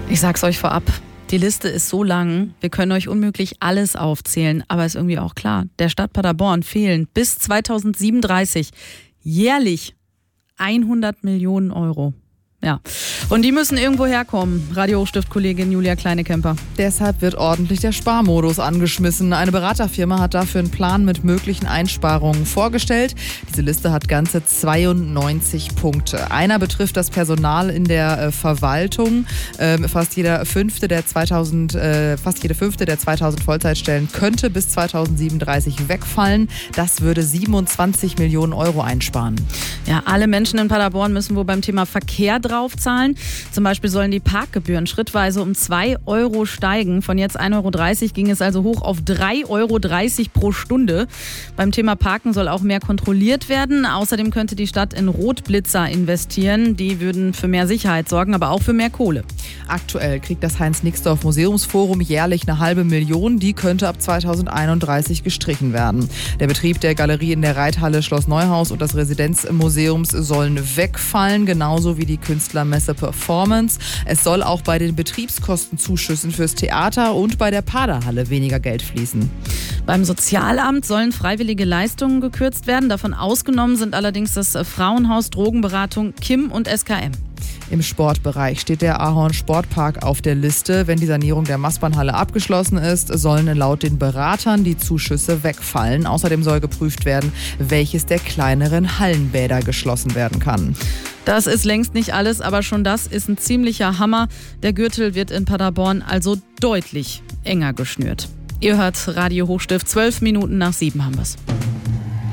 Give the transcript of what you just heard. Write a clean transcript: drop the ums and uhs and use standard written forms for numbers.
Ich sag's euch vorab, die Liste ist so lang, wir können euch unmöglich alles aufzählen, aber ist irgendwie auch klar, der Stadt Paderborn fehlen bis 2037 jährlich 100 Millionen Euro. Ja, und die müssen irgendwo herkommen. Radio Hochstift-Kollegin Julia Kleinekemper. Deshalb wird ordentlich der Sparmodus angeschmissen. Eine Beraterfirma hat dafür einen Plan mit möglichen Einsparungen vorgestellt. Diese Liste hat ganze 92 Punkte. Einer betrifft das Personal in der Verwaltung. Fast jede fünfte der 2000 Vollzeitstellen könnte bis 2037 wegfallen. Das würde 27 Millionen Euro einsparen. Ja, alle Menschen in Paderborn müssen wohl beim Thema Verkehr draufzahlen. Zum Beispiel sollen die Parkgebühren schrittweise um 2 Euro steigen. Von jetzt 1,30 Euro ging es also hoch auf 3,30 Euro pro Stunde. Beim Thema Parken soll auch mehr kontrolliert werden. Außerdem könnte die Stadt in Rotblitzer investieren. Die würden für mehr Sicherheit sorgen, aber auch für mehr Kohle. Aktuell kriegt das Heinz-Nixdorf Museumsforum jährlich 500.000. Die könnte ab 2031 gestrichen werden. Der Betrieb der Galerie in der Reithalle Schloss Neuhaus und des Residenzmuseums sollen wegfallen, genauso wie die Künstlermesse Performance. Es soll auch bei den Betriebskostenzuschüssen fürs Theater und bei der Paderhalle weniger Geld fließen. Beim Sozialamt sollen freiwillige Leistungen gekürzt werden. Davon ausgenommen sind allerdings das Frauenhaus, Drogenberatung, KIM und SKM. Im Sportbereich steht der Ahorn Sportpark auf der Liste. Wenn die Sanierung der Mastbahnhalle abgeschlossen ist, sollen laut den Beratern die Zuschüsse wegfallen. Außerdem soll geprüft werden, welches der kleineren Hallenbäder geschlossen werden kann. Das ist längst nicht alles, aber schon das ist ein ziemlicher Hammer. Der Gürtel wird in Paderborn also deutlich enger geschnürt. Ihr hört Radio Hochstift, 12 Minuten nach 7 haben wir's.